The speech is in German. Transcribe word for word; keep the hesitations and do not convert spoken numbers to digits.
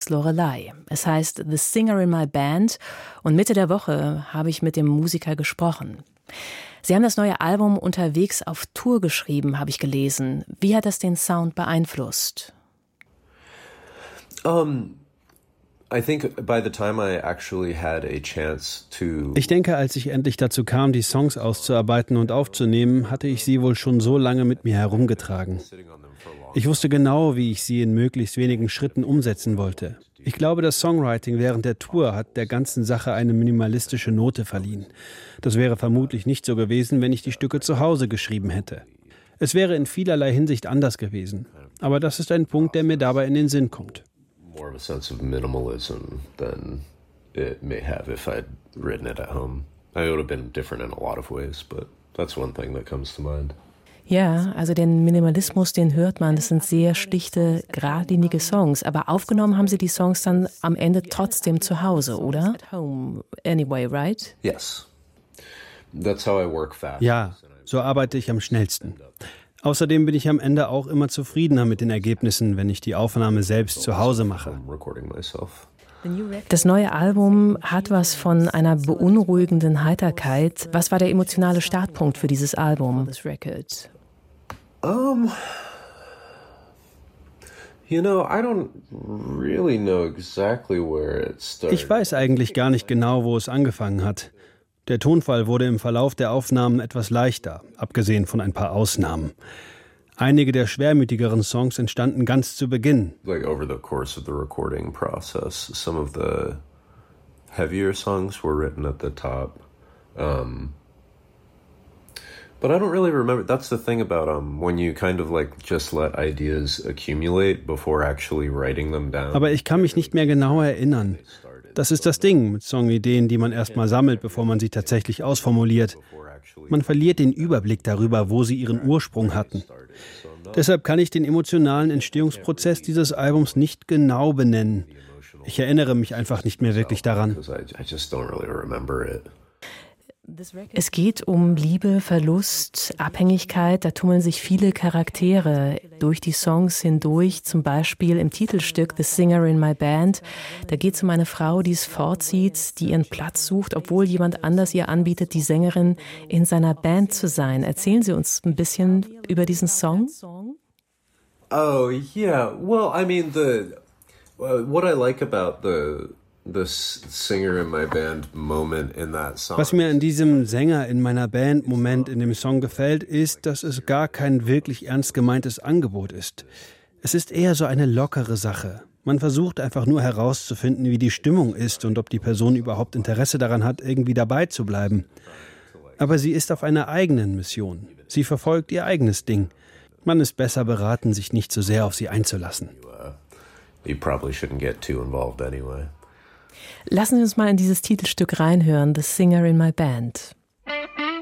Alice Lorelei. Es heißt The Singer in My Band und Mitte der Woche habe ich mit dem Musiker gesprochen. Sie haben das neue Album unterwegs auf Tour geschrieben, habe ich gelesen. Wie hat das den Sound beeinflusst? Um, I think by the time I actually had a chance to Ich denke, als ich endlich dazu kam, die Songs auszuarbeiten und aufzunehmen, hatte ich sie wohl schon so lange mit mir herumgetragen. Ich wusste genau, wie ich sie in möglichst wenigen Schritten umsetzen wollte. Ich glaube, das Songwriting während der Tour hat der ganzen Sache eine minimalistische Note verliehen. Das wäre vermutlich nicht so gewesen, wenn ich die Stücke zu Hause geschrieben hätte. Es wäre in vielerlei Hinsicht anders gewesen. Aber das ist ein Punkt, der mir dabei in den Sinn kommt. More of a sense of minimalism than it may have if I'd written it at home. I would have been different in a lot of ways, but that's one thing that comes to mind. Ja, also den Minimalismus, den hört man. Das sind sehr schlichte, geradlinige Songs. Aber aufgenommen haben Sie die Songs dann am Ende trotzdem zu Hause, oder? At home anyway, right? Yes. That's how I work fast. Ja, so arbeite ich am schnellsten. Außerdem bin ich am Ende auch immer zufriedener mit den Ergebnissen, wenn ich die Aufnahme selbst zu Hause mache. Das neue Album hat was von einer beunruhigenden Heiterkeit. Was war der emotionale Startpunkt für dieses Album? Um, you know, I don't really know exactly where it started. Ich weiß eigentlich gar nicht genau, wo es angefangen hat. Der Tonfall wurde im Verlauf der Aufnahmen etwas leichter, abgesehen von ein paar Ausnahmen. Einige der schwermütigeren Songs entstanden ganz zu Beginn. Like over the course of the recording process, some of the heavier songs were written at the top. Um, but I don't really remember. That's the thing about um when you kind of like just let ideas accumulate before actually writing them down. Aber ich kann mich nicht mehr genau erinnern. Das ist das Ding mit Songideen, die man erstmal sammelt, bevor man sie tatsächlich ausformuliert. Man verliert den Überblick darüber, wo sie ihren Ursprung hatten. Deshalb kann ich den emotionalen Entstehungsprozess dieses Albums nicht genau benennen. Ich erinnere mich einfach nicht mehr wirklich daran. Es geht um Liebe, Verlust, Abhängigkeit. Da tummeln sich viele Charaktere durch die Songs hindurch. Zum Beispiel im Titelstück The Singer in My Band. Da geht es um eine Frau, die es vorzieht, die ihren Platz sucht, obwohl jemand anders ihr anbietet, die Sängerin in seiner Band zu sein. Erzählen Sie uns ein bisschen über diesen Song? Oh, yeah. Well, I mean, the uh, what I like about the the singer in my band moment in that song. Was mir an diesem Sänger in meiner Band Moment in dem Song gefällt, ist, dass es gar kein wirklich ernst gemeintes Angebot ist. Es ist eher so eine lockere Sache. Man versucht einfach nur herauszufinden, wie die Stimmung ist und ob die Person überhaupt Interesse daran hat, irgendwie dabei zu bleiben. Aber sie ist auf einer eigenen Mission. Sie verfolgt ihr eigenes Ding. Man ist besser beraten, sich nicht so sehr auf sie einzulassen. You probably shouldn't get too involved anyway. Lassen Sie uns mal in dieses Titelstück reinhören, The Singer in My Band.